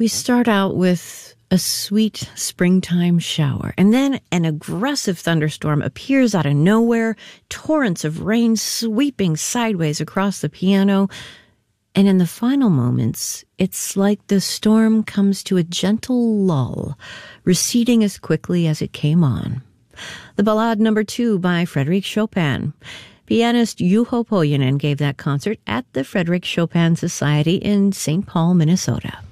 We start out with a sweet springtime shower, and then an aggressive thunderstorm appears out of nowhere, torrents of rain sweeping sideways across the piano, and in the final moments, it's like the storm comes to a gentle lull, receding as quickly as it came on. The Ballade No. 2 by Frédéric Chopin. Pianist Juho Pohjonen gave that concert at the Frédéric Chopin Society in St. Paul, Minnesota.